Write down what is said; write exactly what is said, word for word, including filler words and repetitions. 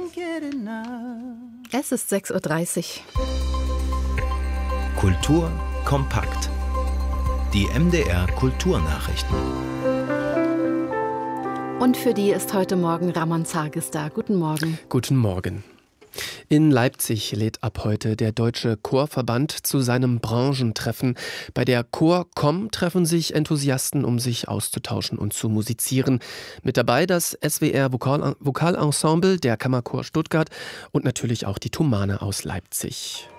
Es ist sechs Uhr dreißig. Kultur kompakt. Die M D R Kulturnachrichten. Und für die ist heute Morgen Ramon Zargis da. Guten Morgen. Guten Morgen. In Leipzig lädt ab heute der Deutsche Chorverband zu seinem Branchentreffen. Bei der Chor-Com treffen sich Enthusiasten, um sich auszutauschen und zu musizieren. Mit dabei das S W R Vokal- Vokalensemble, der Kammerchor Stuttgart und natürlich auch die Thumane aus Leipzig.